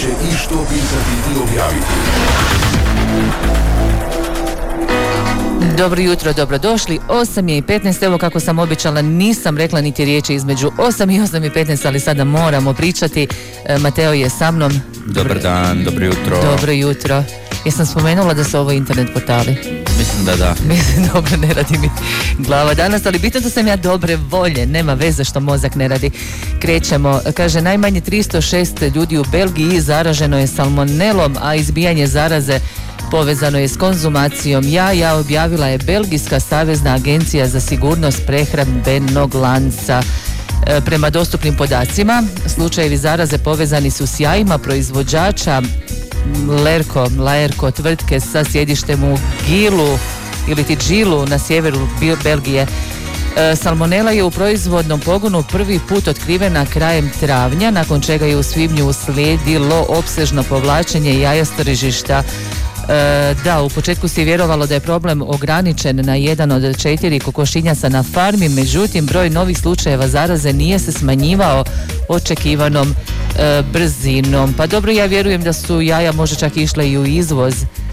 će i što pitati i objaviti. Dobro jutro, dobrodošli. 8:15, evo kako sam obećala, nisam rekla niti riječi između 8 i 8:15, ali sada moramo pričati. Mateo je sa mnom. Dobar dan, dobro jutro. Dobro jutro. Jesam spomenula da su ovo internet portali? Mislim da. Mislim, dobro, ne radi mi glava danas, ali bitno da sam ja dobre volje, nema veze što mozak ne radi. Krećemo. Kaže, najmanje 306 ljudi u Belgiji zaraženo je salmonelom, a izbijanje zaraze povezano je s konzumacijom jaja, objavila je Belgijska savezna agencija za sigurnost prehrambenog lanca. Prema dostupnim podacima, slučajevi zaraze povezani su s jajima proizvođača Laerko tvrtke sa sjedištem u Gilu ili ti Džilu na sjeveru Belgije. Salmonela je u proizvodnom pogonu prvi put otkrivena krajem travnja, nakon čega je u svibnju uslijedilo opsežno povlačenje jaja s tržišta. Da, u početku se vjerovalo da je problem ograničen na jedan od 4 kokošinjaca na farmi, međutim broj novih slučajeva zaraze nije se smanjivao očekivanom brzinom. Pa dobro, ja vjerujem da su jaja možda čak išle i u izvoz,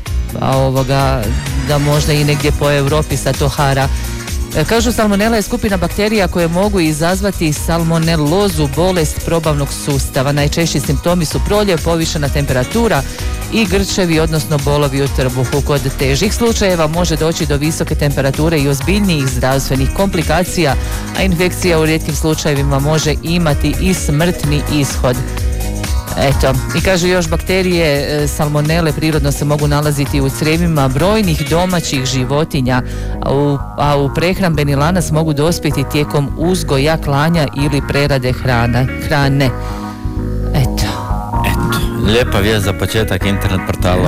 da možda i negdje po Europi sa to hara. Kažu, salmonela je skupina bakterija koje mogu izazvati salmonelozu, bolest probavnog sustava. Najčešći simptomi su proljev, povišena temperatura i grčevi, odnosno bolovi u trbuhu. Kod težih slučajeva može doći do visoke temperature i ozbiljnijih zdravstvenih komplikacija, a infekcija u rijetkim slučajevima može imati i smrtni ishod. Eto, i kaže još, bakterije salmonele prirodno se mogu nalaziti u crijevima brojnih domaćih životinja, a u prehrambeni lanac mogu dospjeti tijekom uzgoja, klanja ili prerade hrane. Eto, lijepa vijest za početak internet portala.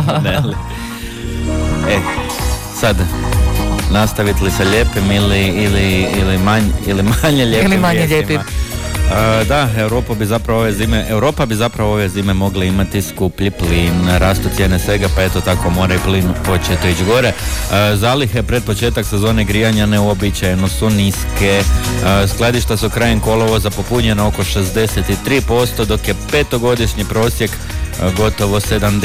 Sad, nastaviti li sa lijepim ili manje lijepim vijestima? Da, Europa bi zapravo ove zime mogla imati skuplji plin, rastu cijene svega, pa eto tako mora i plin početi ići gore. Zalihe pred početak sezone grijanja neuobičajeno su niske, skladišta su krajem kolovoza popunjena oko 63%, dok je petogodišnji prosjek gotovo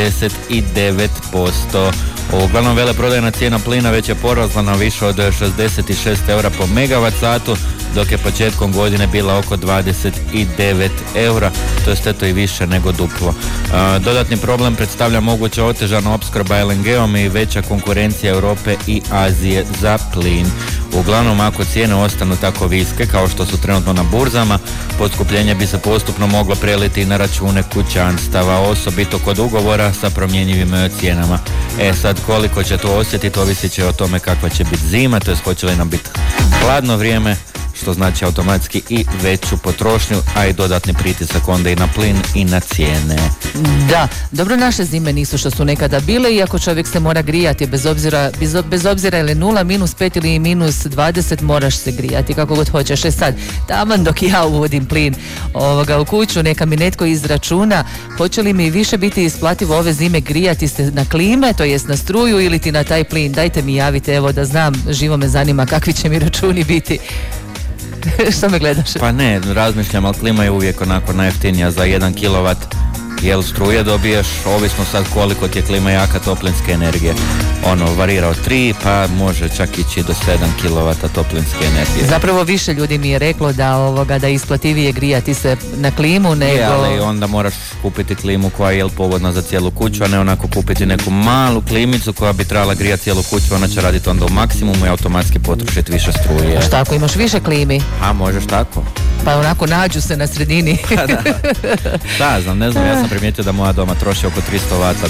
79%. Uglavnom veleprodajna cijena plina već je porasla na više od 66 eura po megavat satu, dok je početkom godine bila oko 29 eura, to je eto i više nego duplo. Dodatni problem predstavlja moguća otežana opskrba LNG-om i veća konkurencija Europe i Azije za plin. Uglavnom, ako cijene ostanu tako viske kao što su trenutno na burzama, poskupljenje bi se postupno moglo preliti i na račune kućanstava, osobito kod ugovora sa promjenjivim cijenama. Sad, koliko će to osjetiti, ovisit će o tome kakva će biti zima, to je hoće li nam biti hladno vrijeme, što znači automatski i veću potrošnju, a i dodatni pritisak onda i na plin i na cijene. Da, dobro, naše zime nisu što su nekada bile, iako čovjek se mora grijati, bez obzira ili 0, -5 ili -20, moraš se grijati kako god hoćeš. Sad, taman dok ja uvodim plin u kuću, neka mi netko izračuna hoće li mi više biti isplativo ove zime grijati se na klime, to jest na struju, ili ti na taj plin. Dajte mi javite, evo da znam, živo me zanima kakvi će mi računi biti. Što me gledaš? Pa ne, razmišljam, ali klima je uvijek onako najjeftinija za 1 kilovat. Jel struje dobiješ, ovisno sad koliko ti je klima jaka, toplinske energije. Varira od 3, pa može čak ići do 7 kilovata toplinske energije. Zapravo više ljudi mi je reklo da je isplativije grijati se na klimu nego... ali onda moraš kupiti klimu koja je pogodna za cijelu kuću, a ne onako kupiti neku malu klimicu koja bi trebala grijati cijelu kuću, ona će raditi onda u maksimumu i automatski potrošiti više struje. Šta ako imaš više klimi? A možeš tako. Pa onako nađu se na sredini. Da, ne znam, ja sam primijetio da moja doma troši oko 300 vata,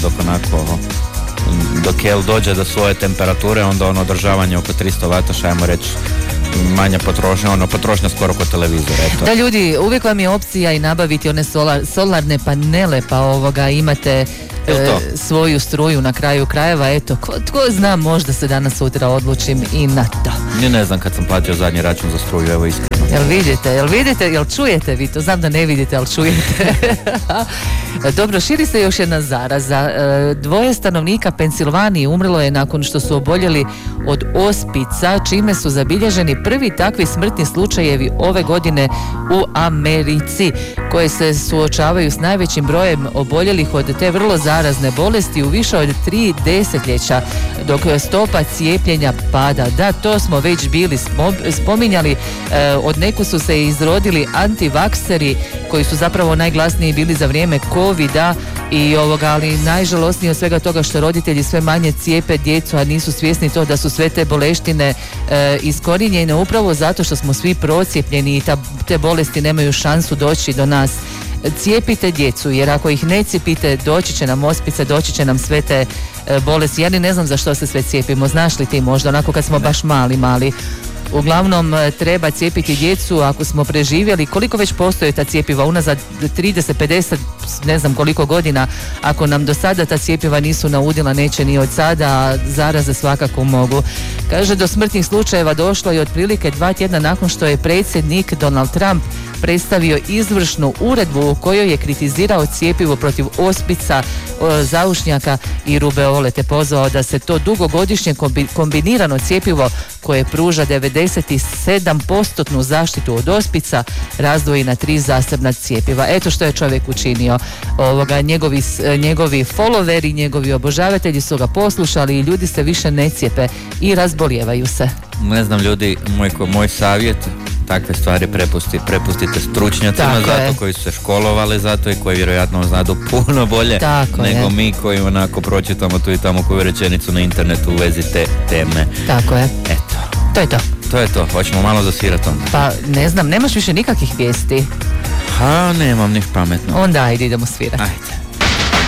dok Jel dođe do svoje temperature, onda održavanje oko 300 vata, šajmo reći, manja potrošnja, potrošnja skoro kod televizora. Eto. Da, ljudi, uvijek vam je opcija i nabaviti one solarne panele, pa imate svoju struju na kraju krajeva. Eto, tko zna, možda se danas sutra odlučim i na to. Ne znam kad sam platio zadnji račun za struju, evo iskreno. Jel vidite, jel čujete vi to? Znam da ne vidite, ali čujete. Dobro, širi se još jedna zaraza. 2 stanovnika Pensilvanije umrlo je nakon što su oboljeli od ospica, čime su zabilježeni prvi takvi smrtni slučajevi ove godine u Americi, koje se suočavaju s najvećim brojem oboljelih od te vrlo zarazne bolesti u više od 3 desetljeća, dok stopa cijepljenja pada. Da, to smo već bili spominjali. Od neku su se izrodili antivakseri koji su zapravo najglasniji bili za vrijeme covida ali najžalosnije od svega toga što roditelji sve manje cijepe djecu, a nisu svjesni to da su sve te boleštine iskorijenjene upravo zato što smo svi procijepljeni i te bolesti nemaju šansu doći do nas. Cijepite djecu, jer ako ih ne cijepite, doći će nam ospice, doći će nam sve te bolesti. Ja ni ne znam za što se sve cijepimo, znaš li ti možda, onako kad smo baš mali. Uglavnom treba cijepiti djecu ako smo preživjeli, koliko već postoje ta cjepiva, unazad 30, 50, ne znam koliko godina, ako nam do sada ta cjepiva nisu naudila, neće ni od sada, a zaraze svakako mogu. Kaže, do smrtnih slučajeva došlo je otprilike 2 tjedna nakon što je predsjednik Donald Trump predstavio izvršnu uredbu u kojoj je kritizirao cjepivo protiv ospica, zaušnjaka i rubeole, te pozvao da se to dugogodišnje kombinirano cjepivo koje pruža 97% zaštitu od ospica razdvoji na 3 zasebna cjepiva. Eto što je čovjek učinio. Njegovi followeri, njegovi obožavatelji su ga poslušali i ljudi se više ne cijepe i razbolijevaju se. Ne znam, ljudi, moj savjet, takve stvari prepustite stručnjacima zato koji su se školovali zato i koji vjerojatno znadu puno bolje nego mi koji onako pročitamo tu i tamo koju rečenicu na internetu u vezi te teme. Tako je. Eto. To je to. Hoćemo malo zasirati onda. Pa ne znam, nemaš više nikakvih vijesti? Nemam niš pametno. Onda ajde, idemo svirati. Ajde.